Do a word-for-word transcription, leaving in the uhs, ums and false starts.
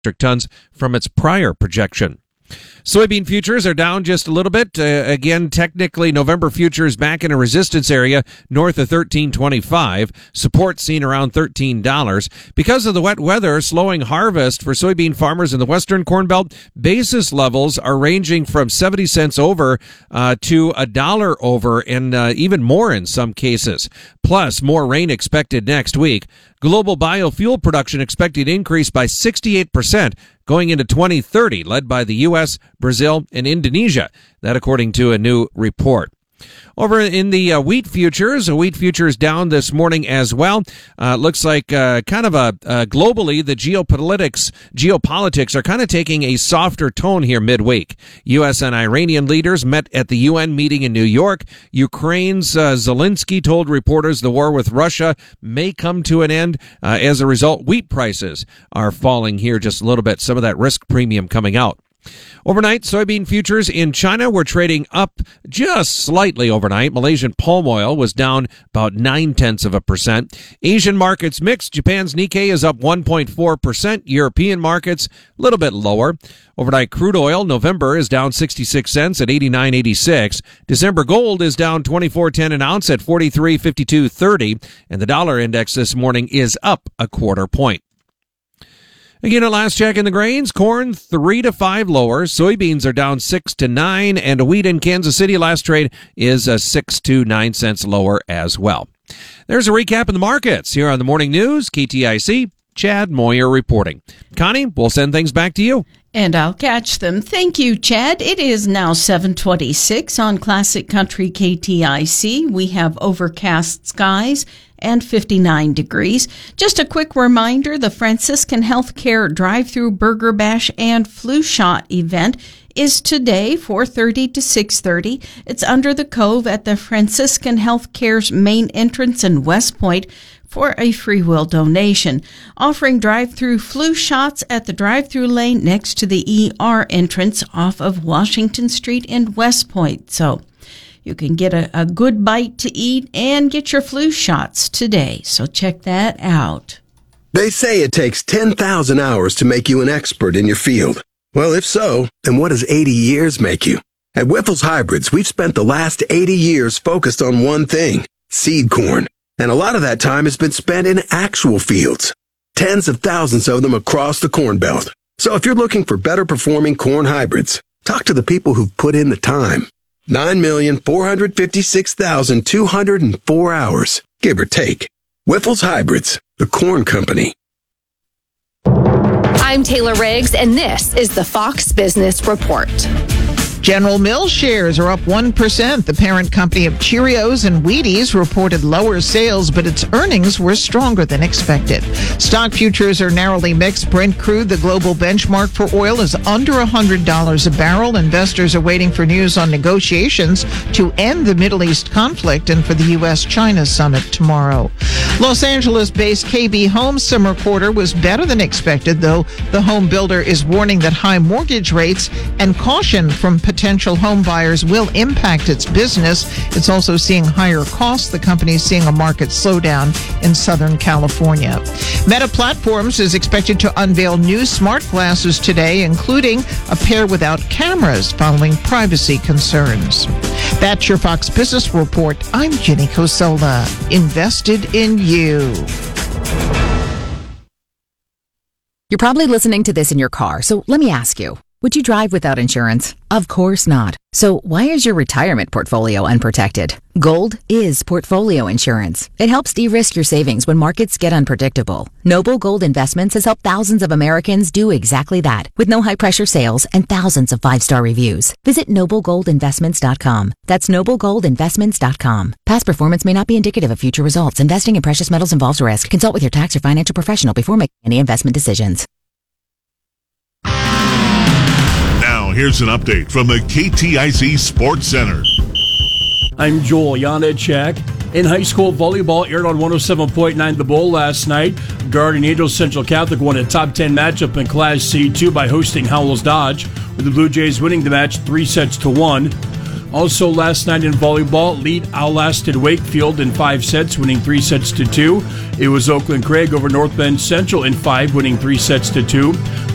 metric tons from its prior projection. Soybean futures are down just a little bit. Uh, again, technically, November futures back in a resistance area north of thirteen twenty-five. Support seen around thirteen dollars. Because of the wet weather slowing harvest for soybean farmers in the western Corn Belt, basis levels are ranging from seventy cents over uh, to a dollar over, and uh, even more in some cases. Plus, more rain expected next week. Global biofuel production expected to increase by sixty-eight percent going into twenty thirty, led by the U S, Brazil, and Indonesia. That according to a new report. Over in the uh, wheat futures, the wheat futures down this morning as well. Uh, looks like uh, kind of a uh, globally the geopolitics geopolitics are kind of taking a softer tone here midweek. U S and Iranian leaders met at the U N meeting in New York. Ukraine's uh, Zelensky told reporters the war with Russia may come to an end. Uh, as a result, wheat prices are falling here just a little bit. Some of that risk premium coming out. Overnight, soybean futures in China were trading up just slightly overnight. Malaysian palm oil was down about nine-tenths of a percent. Asian markets mixed. Japan's Nikkei is up one point four percent. European markets a little bit lower. Overnight crude oil, November, is down sixty-six cents at eighty-nine eighty-six. December gold is down twenty-four ten an ounce at forty-three fifty-two thirty. And the dollar index this morning is up a quarter point. Again, at last check in the grains, corn three to five lower, soybeans are down six to nine, and wheat in Kansas City last trade is a six to nine cents lower as well. There's a recap in the markets here on the Morning News, K T I C. Chad Moyer reporting. Connie, we'll send things back to you. And I'll catch them. Thank you, Chad. It is now seven twenty-six on Classic Country K T I C. We have overcast skies and fifty-nine degrees. Just a quick reminder, the Franciscan Healthcare Drive-Thru Burger Bash and Flu Shot event is today, four thirty to six thirty. It's under the Cove at the Franciscan Healthcare's main entrance in West Point for a free will donation. Offering drive-through flu shots at the drive-through lane next to the E R entrance off of Washington Street in West Point. So you can get a, a good bite to eat and get your flu shots today. So check that out. They say it takes ten thousand hours to make you an expert in your field. Well, if so, then what does eighty years make you? At Wyffels Hybrids, we've spent the last eighty years focused on one thing, seed corn. And a lot of that time has been spent in actual fields. Tens of thousands of them across the Corn Belt. So if you're looking for better performing corn hybrids, talk to the people who've put in the time. nine million four hundred fifty-six thousand two hundred four hours, give or take. Wyffels Hybrids, the corn company. I'm Taylor Riggs, and this is the Fox Business Report. General Mills shares are up one percent. The parent company of Cheerios and Wheaties reported lower sales, but its earnings were stronger than expected. Stock futures are narrowly mixed. Brent crude, the global benchmark for oil, is under one hundred dollars a barrel. Investors are waiting for news on negotiations to end the Middle East conflict and for the U S China summit tomorrow. Los Angeles-based K B Homes summer quarter was better than expected, though the home builder is warning that high mortgage rates and caution from potential home buyers will impact its business. It's also seeing higher costs. The company is seeing a market slowdown in Southern California. Meta Platforms is expected to unveil new smart glasses today, including a pair without cameras following privacy concerns. That's your Fox Business Report. I'm Jenny Cosola. Invested in you. You're probably listening to this in your car, so let me ask you. Would you drive without insurance? Of course not. So why is your retirement portfolio unprotected? Gold is portfolio insurance. It helps de-risk your savings when markets get unpredictable. Noble Gold Investments has helped thousands of Americans do exactly that, with no high-pressure sales and thousands of five-star reviews. Visit noble gold investments dot com. That's noble gold investments dot com. Past performance may not be indicative of future results. Investing in precious metals involves risk. Consult with your tax or financial professional before making any investment decisions. Now, here's an update from the K T I C Sports Center. I'm Joel Janacek. In high school volleyball, aired on one oh seven point nine The Bull last night. Guardian Angels Central Catholic won a top ten matchup in Class C two by hosting Howells Dodge, with the Blue Jays winning the match three sets to one. Also last night in volleyball, Lead outlasted Wakefield in five sets, winning three sets to two. It was Oakland Craig over North Bend Central in five, winning three sets to two.